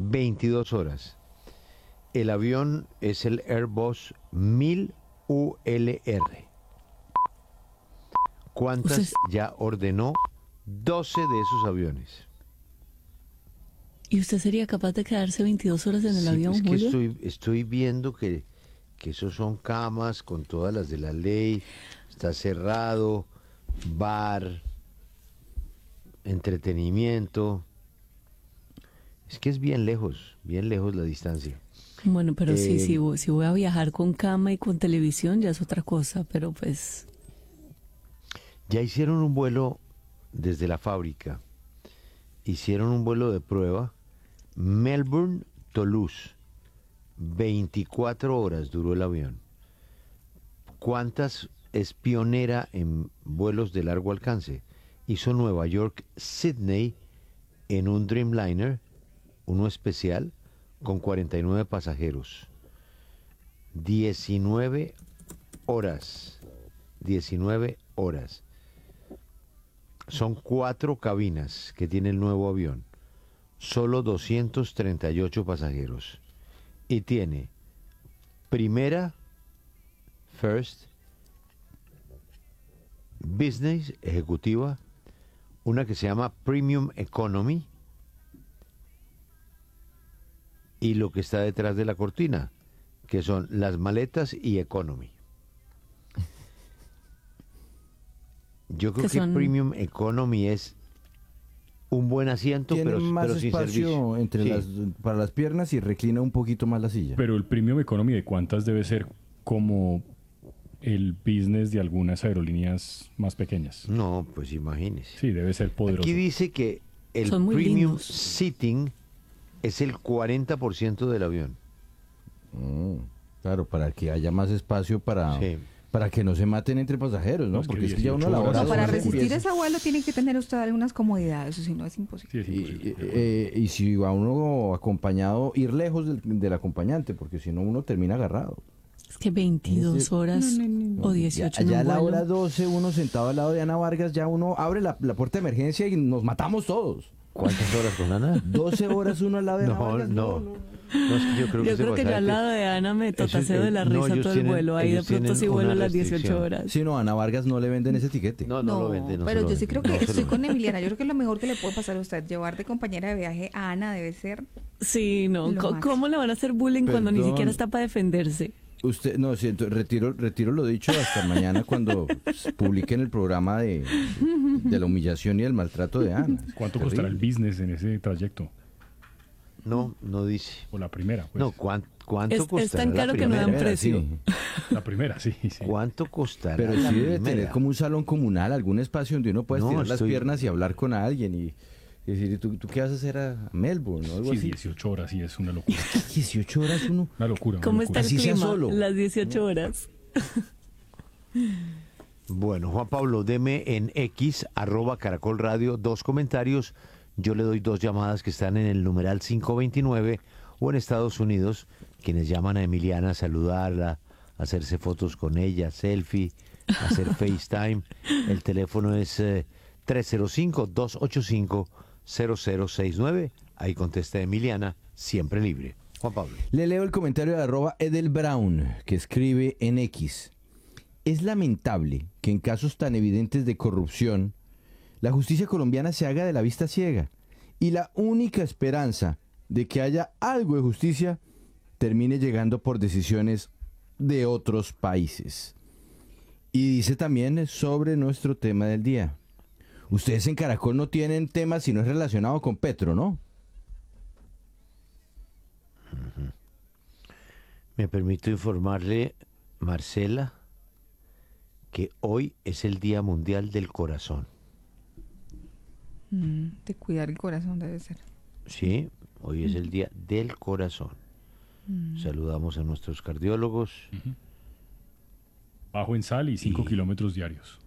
22 horas. El avión es el Airbus 1000 ULR. ¿Cuántas Usted- ya ordenó? 12 de esos aviones. ¿Y usted sería capaz de quedarse 22 horas en el Sí, avión, es que Julio? estoy viendo que esos son camas con todas las de la ley, está cerrado, bar, entretenimiento. Es que es bien lejos la distancia. Bueno, pero sí, Eh, si voy a viajar con cama y con televisión ya es otra cosa, pero pues ya hicieron un vuelo desde la fábrica, hicieron un vuelo de prueba, Melbourne-Toulouse, 24 horas duró el avión. ¿Cuántas es pionera en vuelos de largo alcance? Hizo Nueva York-Sydney en un Dreamliner, uno especial, con 49 pasajeros. 19 horas. 19 horas. Son 4 cabinas que tiene el nuevo avión. Solo 238 pasajeros. Y tiene primera, first, business, ejecutiva, una que se llama Premium Economy y lo que está detrás de la cortina, que son las maletas y Economy. Yo creo que que son... Premium Economy es un buen asiento, Tiene más pero sin servicio. espacio entre Sí. para las piernas y reclina un poquito más la silla. Pero el Premium Economy de cuántas debe ser como el business de algunas aerolíneas más pequeñas. No, pues imagínese. Sí, debe ser poderoso. Aquí dice que el Son muy Premium lindos. Seating es el 40% del avión. Claro, para que haya más espacio Sí. para que no se maten entre pasajeros, ¿no? No, es que Porque es que ya uno a 18 la hora horas. No, para doce resistir empieza- ese vuelo tiene que tener usted algunas comodidades, eso sí no es imposible. Sí, es imposible. Y si va uno acompañado, ir lejos del acompañante, porque si no uno termina agarrado. Es que 22 horas o 18 en Ya a un la vuelo. hora 12, uno sentado al lado de Ana Vargas, ya uno abre la puerta de emergencia y nos matamos todos. ¿Cuántas horas con Ana? 12 horas uno al lado de Ana No, Vargas. no. No, es que yo creo que Yo ese creo que yo pasaje- al lado de Ana me Eso es- totaseo de la no, risa ellos todo el tienen- vuelo. Ahí de ellos pronto tienen sí vuelo una las 18 restricción. horas. Sí, no, a Ana Vargas no le venden ese tiquete. No lo vende. No pero se lo yo sí vende, creo que no se estoy lo con vende. Emiliana. Yo creo que lo mejor que le puede pasar a usted, llevar de compañera de viaje a Ana debe ser... Sí, no. Lo máximo. ¿Cómo le van a hacer bullying cuando ni Perdón. siquiera está para defenderse? Usted, no, siento, retiro lo dicho hasta mañana cuando publiquen el programa de la humillación y el maltrato de Ana. ¿Cuánto Terrible. costará el business en ese trayecto? No dice. O la primera, pues. No, ¿cuánto Es costará tan la caro que no dan primera? precio. Sí. La primera, sí. ¿Cuánto costará Pero la sí debe primera? tener como un salón comunal, algún espacio donde uno pueda No, estirar las estoy- piernas y hablar con alguien y decir, ¿tú qué vas a hacer a Melbourne o algo Sí, así? 18 horas, sí, es una locura. 18 horas uno. Una locura. Una ¿Cómo locura. está el Así sea clima? solo. Las 18 horas. Bueno, Juan Pablo, deme en X, @Caracol Radio, 2 comentarios. Yo le doy 2 llamadas que están en el numeral 529 o en Estados Unidos, quienes llaman a Emiliana a saludarla, a hacerse fotos con ella, selfie, hacer FaceTime. El teléfono es 305-285-0069. Ahí contesta Emiliana, siempre libre. Juan Pablo. Le leo el comentario de @Edelbrown, que escribe en X. Es lamentable que en casos tan evidentes de corrupción, la justicia colombiana se haga de la vista ciega y la única esperanza de que haya algo de justicia termine llegando por decisiones de otros países. Y dice también sobre nuestro tema del día. Ustedes en Caracol no tienen tema si no es relacionado con Petro, ¿no? Me permito informarle, Marcela, que hoy es el Día Mundial del Corazón. De cuidar el corazón debe ser. Sí, hoy es el Día del Corazón. Saludamos a nuestros cardiólogos. Bajo en sal y 5 Y- kilómetros diarios.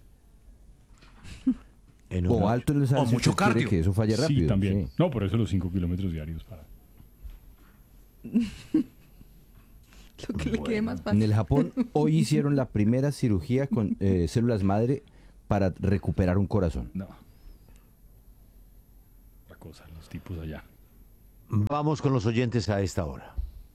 En O honor- alto en el sal, si mucho usted quiere cardio. que eso falle rápido. Sí, también. sí. No, por eso los 5 kilómetros diarios. Lo que le quede más En fácil. el Japón hoy hicieron la primera cirugía con células madre para recuperar un corazón. No. Otra cosa, los tipos allá. Vamos con los oyentes a esta hora.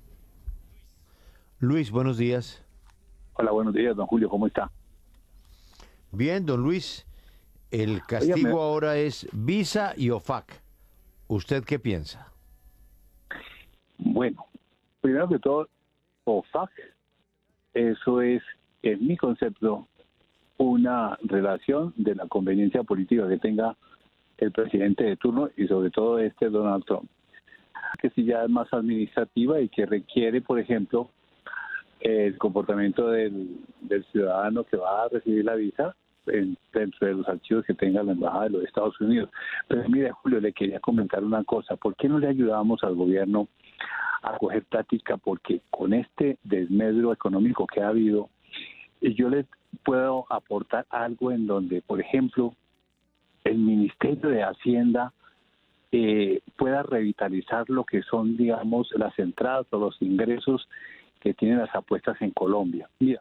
Luis, buenos días. Hola, buenos días, don Julio, ¿cómo está? Bien, don Luis, el castigo Óigame. ahora es visa y OFAC. ¿Usted qué piensa? Bueno, primero que todo, OFAC, eso es, en mi concepto, una relación de la conveniencia política que tenga el presidente de turno y sobre todo Donald Trump, que sí ya es más administrativa y que requiere, por ejemplo, el comportamiento del ciudadano que va a recibir la visa dentro de los archivos que tenga la Embajada de los Estados Unidos. Pero mire, Julio, le quería comentar una cosa. ¿Por qué no le ayudamos al gobierno a coger práctica? Porque con este desmedro económico que ha habido, yo le puedo aportar algo en donde, por ejemplo, el Ministerio de Hacienda pueda revitalizar lo que son, digamos, las entradas o los ingresos que tienen las apuestas en Colombia. Mira.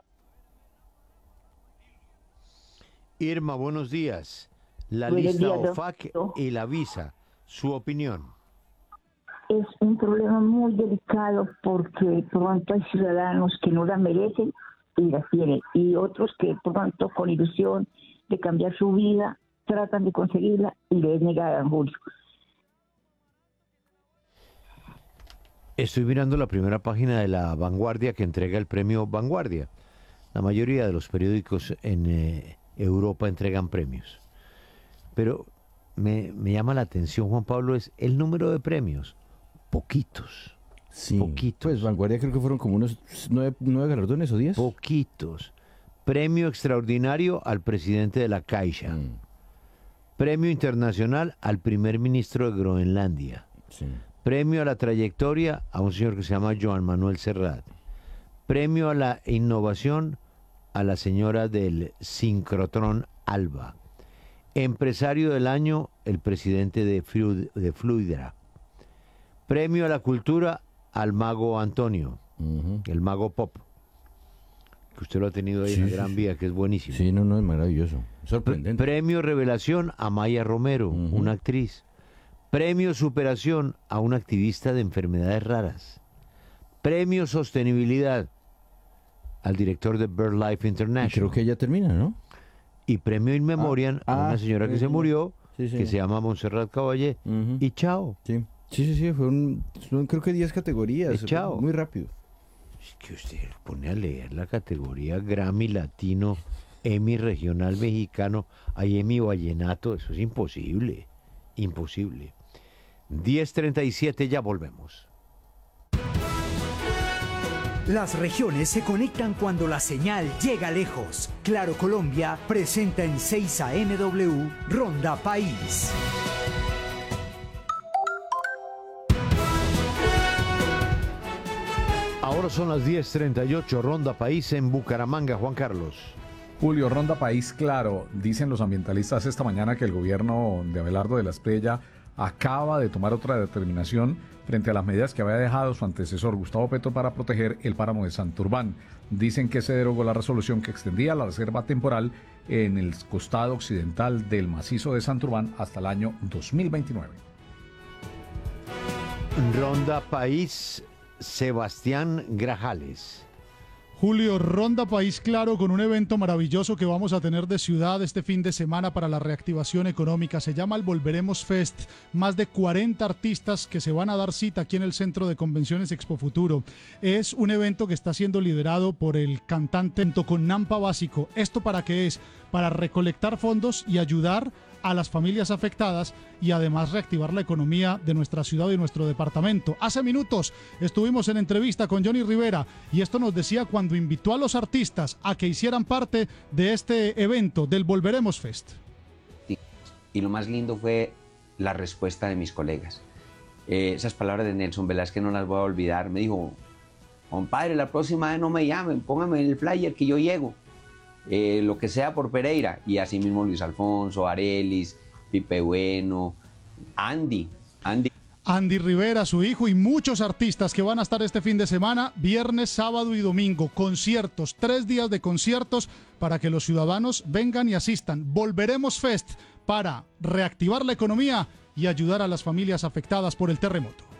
Irma, buenos días. La Buenos lista días, OFAC doctor. y la visa. Su opinión. Es un problema muy delicado porque pronto hay ciudadanos que no la merecen y la tienen, y otros que pronto con ilusión de cambiar su vida tratan de conseguirla y les negaran, Julio. Estoy mirando la primera página de La Vanguardia que entrega el premio Vanguardia. La mayoría de los periódicos en Europa entregan premios. Pero me llama la atención, Juan Pablo, es el número de premios. Poquitos. Sí, Poquitos. pues Vanguardia creo que fueron como unos 9 galardones o 10. Poquitos. Premio extraordinario al presidente de la Caixa. Mm, Premio internacional al primer ministro de Groenlandia. sí. Premio a la trayectoria a un señor que se llama Joan Manuel Serrat. Premio a la innovación a la señora del sincrotrón Alba. Empresario del año, el presidente de Fluidra. Premio a la cultura al mago Antonio, Ujú. el mago pop, que usted lo ha tenido ahí Sí, en la sí, Gran sí. Vía, que es buenísimo. Sí, no, es maravilloso. Sorprendente. Premio Revelación a Maya Romero, Ujú. una actriz. Premio Superación a una activista de enfermedades raras. Premio Sostenibilidad al director de BirdLife Y International. creo que ya termina, ¿no? Y premio In Memoriam a una señora que sí, se sí. murió, Sí, sí. que se llama Montserrat Caballé. Ujú. Y chao. Sí, sí, son creo que 10 categorías. Chao. Muy rápido. Es que usted pone a leer la categoría Grammy Latino, Emmy Regional Mexicano, hay Emmy Vallenato, eso es imposible, imposible. 10:37, ya volvemos. Las regiones se conectan cuando la señal llega lejos. Claro Colombia presenta en 6 AMW Ronda País. Ahora son las 10:38, Ronda País en Bucaramanga, Juan Carlos. Julio, Ronda País, claro, dicen los ambientalistas esta mañana que el gobierno de Abelardo de la Espriella acaba de tomar otra determinación frente a las medidas que había dejado su antecesor Gustavo Petro para proteger el páramo de Santurbán. Dicen que se derogó la resolución que extendía la reserva temporal en el costado occidental del macizo de Santurbán hasta el año 2029. Ronda País, Sebastián Grajales. Julio, Ronda País Claro con un evento maravilloso que vamos a tener de ciudad este fin de semana para la reactivación económica. Se llama el Volveremos Fest. Más de 40 artistas que se van a dar cita aquí en el Centro de Convenciones Expo Futuro. Es un evento que está siendo liderado por el cantante junto con Nampa Básico. ¿Esto para qué es? Para recolectar fondos y ayudar a las familias afectadas y además reactivar la economía de nuestra ciudad y nuestro departamento. Hace minutos estuvimos en entrevista con Johnny Rivera y esto nos decía cuando invitó a los artistas a que hicieran parte de este evento del Volveremos Fest. Y lo más lindo fue la respuesta de mis colegas. Esas palabras de Nelson Velázquez no las voy a olvidar. Me dijo, compadre, la próxima vez no me llamen, póngame en el flyer que yo llego. Lo que sea por Pereira. Y así mismo Luis Alfonso, Arelis, Pipe Bueno, Andy Rivera, su hijo y muchos artistas que van a estar este fin de semana, viernes, sábado y domingo. Conciertos, 3 días de conciertos para que los ciudadanos vengan y asistan. Volveremos Fest para reactivar la economía y ayudar a las familias afectadas por el terremoto.